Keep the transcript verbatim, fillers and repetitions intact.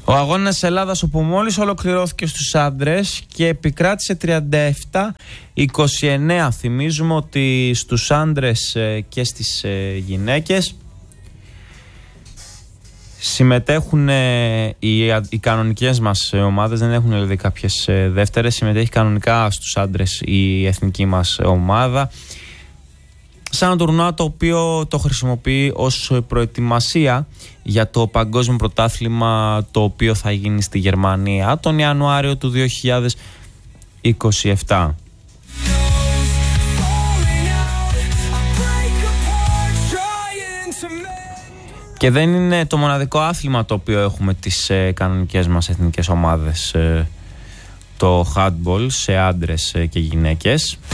Ο αγώνας Ελλάδας, όπου μόλις ολοκληρώθηκε στους άντρες και επικράτησε τριάντα επτά είκοσι εννέα. Θυμίζουμε ότι στους άντρες και στις γυναίκες συμμετέχουν οι, οι κανονικές μας ομάδες, δεν έχουν δηλαδή κάποιες δεύτερες. Συμμετέχει κανονικά στους άντρες η εθνική μας ομάδα, σαν ένα τουρνουά το οποίο το χρησιμοποιεί ως προετοιμασία για το παγκόσμιο πρωτάθλημα, το οποίο θα γίνει στη Γερμανία τον Ιανουάριο του δύο χιλιάδες είκοσι επτά. Και δεν είναι το μοναδικό άθλημα το οποίο έχουμε τις ε, κανονικές μας εθνικές ομάδες, ε, το handball σε άντρες ε, και γυναίκες.